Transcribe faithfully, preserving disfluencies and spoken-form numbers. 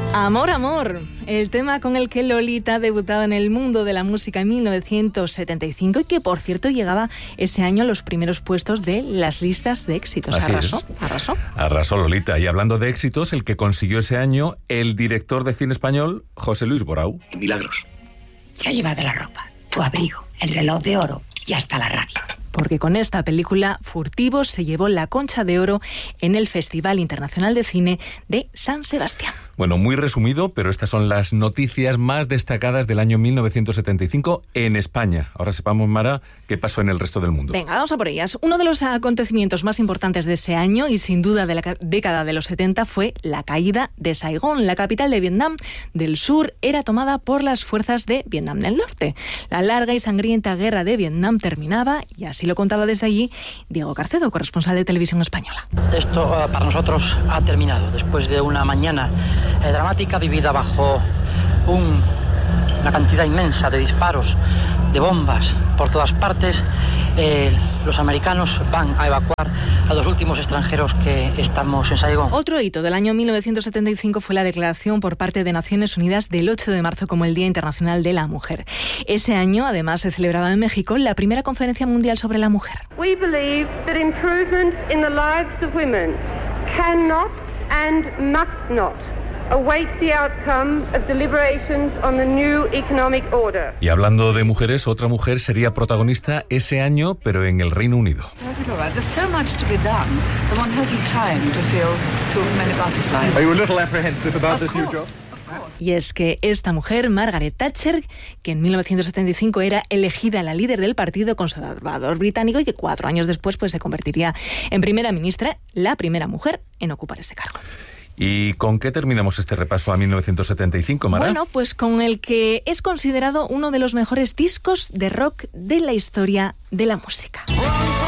Amor, amor, el tema con el que Lolita debutaba en el mundo de la música en mil novecientos setenta y cinco y que, por cierto, llegaba ese año a los primeros puestos de las listas de éxitos. Así arrasó, es. arrasó. Arrasó Lolita. Y hablando de éxitos, el que consiguió ese año, el director de cine español, José Luis Borau. Milagros. Se lleva de la ropa, tu abrigo, el reloj de oro y hasta la radio. Porque con esta película, Furtivos se llevó la Concha de Oro en el Festival Internacional de Cine de San Sebastián. Bueno, muy resumido, pero estas son las noticias más destacadas del año mil novecientos setenta y cinco en España. Ahora sepamos, Mara, qué pasó en el resto del mundo. Venga, vamos a por ellas. Uno de los acontecimientos más importantes de ese año y sin duda de la década de los setenta fue la caída de Saigón. La capital de Vietnam del Sur era tomada por las fuerzas de Vietnam del Norte. La larga y sangrienta guerra de Vietnam terminaba y así lo contaba desde allí Diego Carcedo, corresponsal de Televisión Española. Esto uh, para nosotros ha terminado después de una mañana eh, dramática vivida bajo un, una cantidad inmensa de disparos, de bombas por todas partes. Eh, los americanos van a evacuar a los últimos extranjeros que estamos en Saigón. Otro hito del año mil novecientos setenta y cinco fue la declaración por parte de Naciones Unidas del ocho de marzo como el Día Internacional de la Mujer. Ese año, además, se celebraba en México la primera conferencia mundial sobre la mujer. We believe that improvements in the lives of women cannot and must not await the outcome of deliberations on the new economic order. Y hablando de mujeres, otra mujer sería protagonista ese año, pero en el Reino Unido. Y es que esta mujer, Margaret Thatcher, que en mil novecientos setenta y cinco era elegida la líder del Partido Conservador británico y que cuatro años después pues, se convertiría en primera ministra, la primera mujer en ocupar ese cargo. ¿Y con qué terminamos este repaso a mil novecientos setenta y cinco, Mara? Bueno, pues con el que es considerado uno de los mejores discos de rock de la historia de la música.